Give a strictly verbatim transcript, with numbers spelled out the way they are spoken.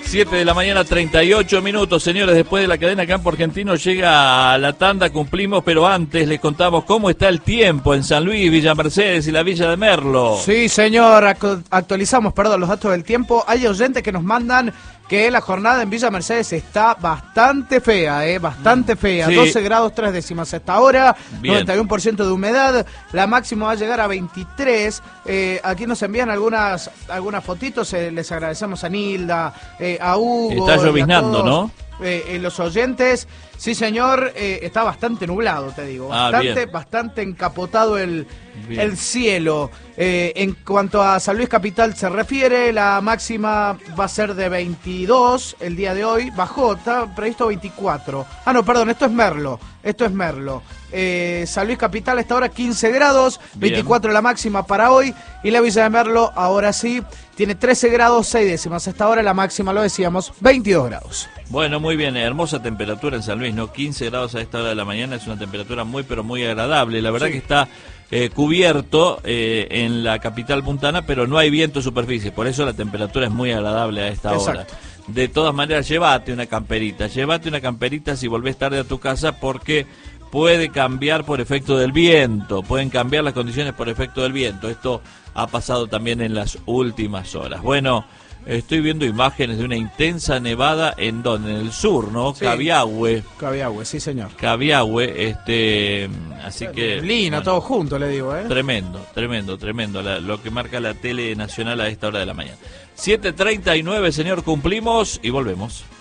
siete de la mañana, treinta y ocho minutos, señores. Después de la cadena Campo Argentino llega a la tanda, cumplimos, pero antes les contamos cómo está el tiempo en San Luis, Villa Mercedes y la Villa de Merlo. Sí, señor, actualizamos, perdón, los datos del tiempo. Hay oyentes que nos mandan que la jornada en Villa Mercedes está bastante fea, eh, bastante fea. Sí. doce grados tres décimas hasta ahora, Bien. noventa y uno por ciento de humedad, la máxima va a llegar a veintitrés. Eh, aquí nos envían algunas algunas fotitos, eh, les agradecemos a Nilda, eh, a Hugo. Está lloviznando, ¿no? Eh, eh, los oyentes, sí señor, eh, está bastante nublado, te digo, bastante, ah, bastante encapotado el, el cielo. Eh, en cuanto a San Luis Capital se refiere, la máxima va a ser de veintidós el día de hoy, bajó, está previsto veinticuatro. Ah, no, perdón, esto es Merlo, esto es Merlo. Eh, San Luis Capital hasta ahora quince grados, Bien. veinticuatro la máxima para hoy, y la Villa de Merlo ahora sí tiene trece grados seis décimas, hasta ahora la máxima, lo decíamos, veintidós grados. Bueno, muy bien, hermosa temperatura en San Luis, ¿no? quince grados a esta hora de la mañana, es una temperatura muy pero muy agradable, la verdad sí. que está eh, cubierto eh, en la capital puntana, pero no hay viento superficie, por eso la temperatura es muy agradable a esta Exacto. hora. De todas maneras, llévate una camperita, llévate una camperita si volvés tarde a tu casa, porque puede cambiar por efecto del viento, pueden cambiar las condiciones por efecto del viento. Esto ha pasado también en las últimas horas. Bueno, estoy viendo imágenes de una intensa nevada en donde, en el sur, ¿no? Sí. Cabiahue. Cabiahue, sí señor. Cabiahue, este, así que... Lina, bueno, todo junto le digo, ¿eh? Tremendo, tremendo, tremendo, la, lo que marca la tele nacional a esta hora de la mañana. siete treinta y nueve, señor, cumplimos y volvemos.